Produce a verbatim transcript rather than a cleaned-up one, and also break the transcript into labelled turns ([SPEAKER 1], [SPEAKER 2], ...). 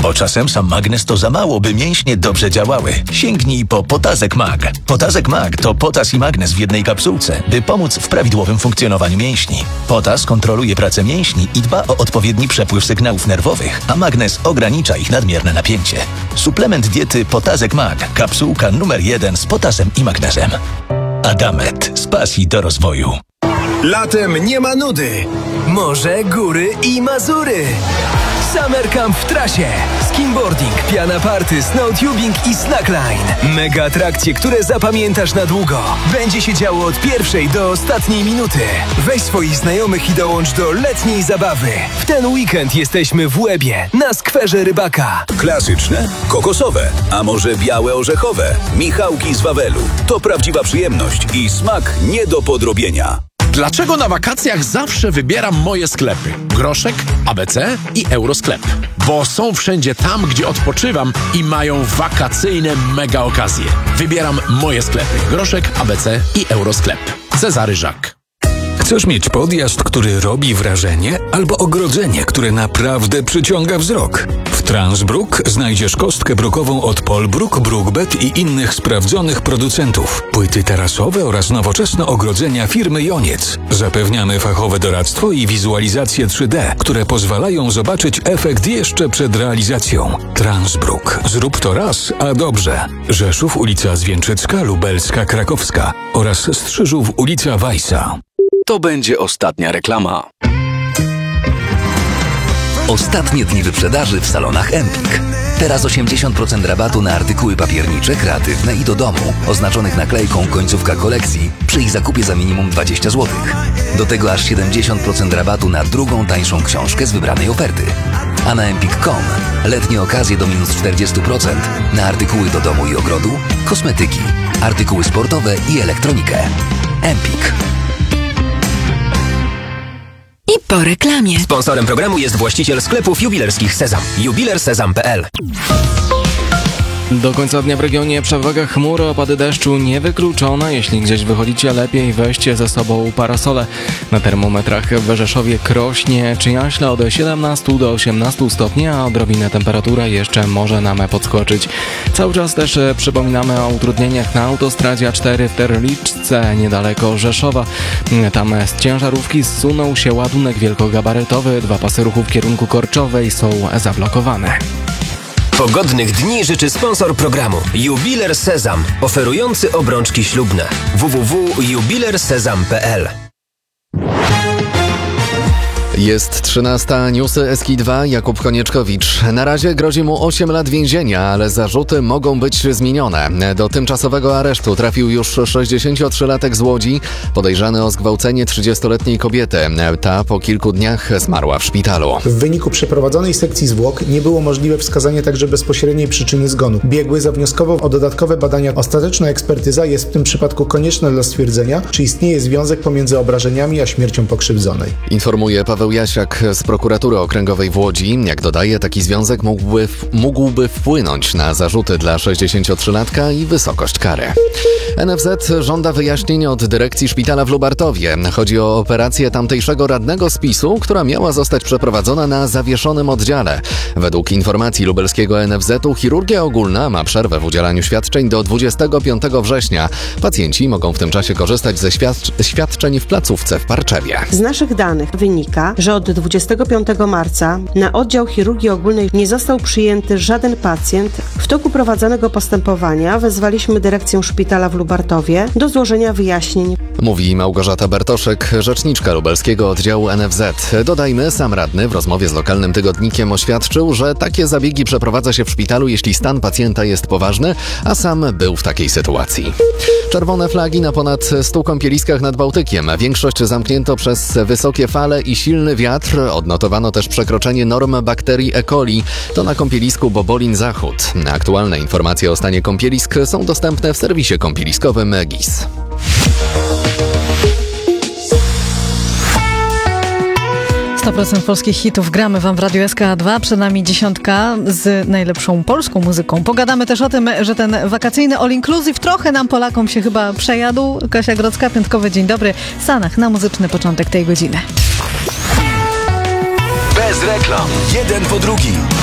[SPEAKER 1] Bo czasem sam magnez to za mało, by mięśnie dobrze działały. Sięgnij po Potazek Mag. Potazek Mag to potas i magnez w jednej kapsułce, by pomóc w prawidłowym funkcjonowaniu mięśni. Potas kontroluje pracę mięśni i dba o odpowiedni przepływ sygnałów nerwowych, a magnez ogranicza ich nadmierne napięcie. Suplement diety Potazek Mag. Kapsułka numer jeden z potasem i magnezem. Adamet. Z pasji do rozwoju.
[SPEAKER 2] Latem nie ma nudy. Morze, góry i Mazury. Summer Camp w trasie. Skimboarding, piana party, snowtubing i slackline. Mega atrakcje, które zapamiętasz na długo. Będzie się działo od pierwszej do ostatniej minuty. Weź swoich znajomych i dołącz do letniej zabawy. W ten weekend jesteśmy w Łebie, na skwerze Rybaka.
[SPEAKER 3] Klasyczne, kokosowe, a może białe orzechowe. Michałki z Wawelu. To prawdziwa przyjemność i smak nie do podrobienia.
[SPEAKER 4] Dlaczego na wakacjach zawsze wybieram moje sklepy? Groszek, A B C i Eurosklep. Bo są wszędzie tam, gdzie odpoczywam i mają wakacyjne mega okazje. Wybieram moje sklepy. Groszek, A B C i Eurosklep. Cezary Żak.
[SPEAKER 5] Chcesz mieć podjazd, który robi wrażenie, albo ogrodzenie, które naprawdę przyciąga wzrok? W Transbrook znajdziesz kostkę brukową od Polbruk, Brookbet i innych sprawdzonych producentów. Płyty tarasowe oraz nowoczesne ogrodzenia firmy Joniec. Zapewniamy fachowe doradztwo i wizualizację trzy D, które pozwalają zobaczyć efekt jeszcze przed realizacją. Transbrook. Zrób to raz, a dobrze. Rzeszów, ulica Zwieńczycka, Lubelska, Krakowska oraz Strzyżów, ulica Weissa.
[SPEAKER 6] To będzie ostatnia reklama.
[SPEAKER 7] Ostatnie dni wyprzedaży w salonach Empik. Teraz osiemdziesiąt procent rabatu na artykuły papiernicze, kreatywne i do domu, oznaczonych naklejką końcówka kolekcji przy ich zakupie za minimum dwadzieścia złotych. Do tego aż siedemdziesiąt procent rabatu na drugą tańszą książkę z wybranej oferty. A na empik kropka com letnie okazje do minus czterdzieści procent na artykuły do domu i ogrodu, kosmetyki, artykuły sportowe i elektronikę. Empik.
[SPEAKER 8] I po reklamie.
[SPEAKER 2] Sponsorem programu jest właściciel sklepów jubilerskich Sezam. jubiler sezam kropka p l.
[SPEAKER 9] Do końca dnia w regionie przewaga chmur, opady deszczu niewykluczone. Jeśli gdzieś wychodzicie, lepiej weźcie ze sobą parasole. Na termometrach w Rzeszowie, Krośnie czy Jaśle od siedemnastu do osiemnastu stopni, a odrobinę temperatura jeszcze może nam podskoczyć. Cały czas też przypominamy o utrudnieniach na autostradzie A cztery w Terliczce, niedaleko Rzeszowa. Tam z ciężarówki zsunął się ładunek wielkogabarytowy. Dwa pasy ruchu w kierunku Korczowej są zablokowane.
[SPEAKER 2] Pogodnych dni życzy sponsor programu Jubiler Sezam, oferujący obrączki ślubne. w w w kropka jubiler sezam kropka p l.
[SPEAKER 10] Jest trzynasta, newsy S K dwa, Jakub Konieczkowicz. Na razie grozi mu osiem lat więzienia, ale zarzuty mogą być zmienione. Do tymczasowego aresztu trafił już sześćdziesięciotrzylatek z Łodzi, podejrzany o zgwałcenie trzydziestoletniej kobiety. Ta po kilku dniach zmarła w szpitalu.
[SPEAKER 11] W wyniku przeprowadzonej sekcji zwłok nie było możliwe wskazanie także bezpośredniej przyczyny zgonu. Biegły zawnioskował o dodatkowe badania. Ostateczna ekspertyza jest w tym przypadku konieczna dla stwierdzenia, czy istnieje związek pomiędzy obrażeniami a śmiercią pokrzywdzonej.
[SPEAKER 10] Informuje Paweł Jasiak z prokuratury okręgowej w Łodzi. Jak dodaje, taki związek mógłby, mógłby wpłynąć na zarzuty dla sześćdziesięciotrzylatka i wysokość kary. N F Z żąda wyjaśnień od dyrekcji szpitala w Lubartowie. Chodzi o operację tamtejszego radnego z PiSu, która miała zostać przeprowadzona na zawieszonym oddziale. Według informacji lubelskiego N F Z-u chirurgia ogólna ma przerwę w udzielaniu świadczeń do dwudziestego piątego września. Pacjenci mogą w tym czasie korzystać ze świadcz- świadczeń w placówce w Parczewie.
[SPEAKER 12] Z naszych danych wynika, że od dwudziestego piątego marca na oddział chirurgii ogólnej nie został przyjęty żaden pacjent. W toku prowadzonego postępowania wezwaliśmy dyrekcję szpitala w Lubartowie do złożenia wyjaśnień.
[SPEAKER 10] Mówi Małgorzata Bartoszek, rzeczniczka lubelskiego oddziału N F Z. Dodajmy, sam radny w rozmowie z lokalnym tygodnikiem oświadczył, że takie zabiegi przeprowadza się w szpitalu, jeśli stan pacjenta jest poważny, a sam był w takiej sytuacji. Czerwone flagi na ponad stu kąpieliskach nad Bałtykiem. Większość zamknięto przez wysokie fale i silny wiatr. Odnotowano też przekroczenie norm bakterii E. coli. To na kąpielisku Bobolin Zachód. Aktualne informacje o stanie kąpielisk są dostępne w serwisie kąpieliskowym G I S.
[SPEAKER 13] sto procent polskich hitów gramy wam w Radiu S K dwa. Przed nami dziesiątka z najlepszą polską muzyką. Pogadamy też o tym, że ten wakacyjny all inclusive trochę nam Polakom się chyba przejadł. Kasia Grodzka, piątkowy dzień dobry. Sanach na muzyczny początek tej godziny.
[SPEAKER 2] Bez reklam. Jeden po drugim.